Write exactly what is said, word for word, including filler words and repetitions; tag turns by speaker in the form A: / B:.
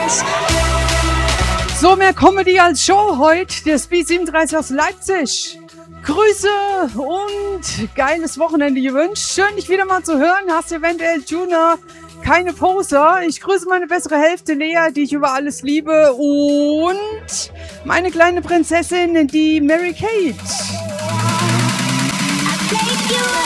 A: So, mehr Comedy als Show heute. Der Speed siebenunddreißig aus Leipzig. Grüße und geiles Wochenende gewünscht. Schön, dich wieder mal zu hören. Hast eventuell Tuner, keine Poser. Ich grüße meine bessere Hälfte Lea, die ich über alles liebe. Und meine kleine Prinzessin, die Mary Kate.